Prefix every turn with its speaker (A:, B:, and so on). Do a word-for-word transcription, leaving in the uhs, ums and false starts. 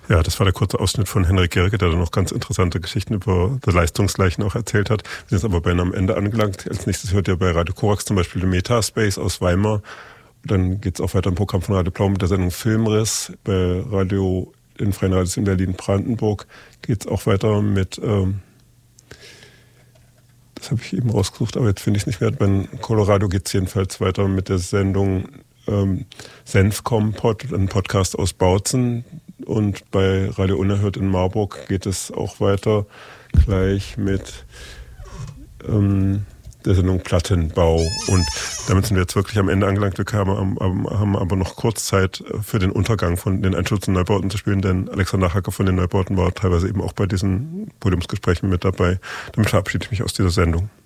A: Ja, das war der kurze Ausschnitt von Henrik Gerke, der dann noch ganz interessante Geschichten über die Leistungsgleichen auch erzählt hat. Wir sind jetzt aber bei einem Ende angelangt. Als nächstes hört ihr bei Radio Korax zum Beispiel den Metaspace aus Weimar. Dann geht's auch weiter im Programm von Radio Blau mit der Sendung Filmriss. Bei Radio in Freien Radios in Berlin-Brandenburg geht's auch weiter mit, ähm, das habe ich eben rausgesucht, aber jetzt finde ich es nicht mehr. Bei Colorado geht's jedenfalls weiter mit der Sendung ähm, Senfkompott, ein Podcast aus Bautzen. Und bei Radio Unerhört in Marburg geht es auch weiter gleich mit ähm, der Sendung Plattenbau. Und damit sind wir jetzt wirklich am Ende angelangt. Wir haben, haben aber noch kurz Zeit für den Untergang von den Einschutz- und Neubauten zu spielen, denn Alexander Hacker von den Neubauten war teilweise eben auch bei diesen Podiumsgesprächen mit dabei. Damit verabschiede ich mich aus dieser Sendung.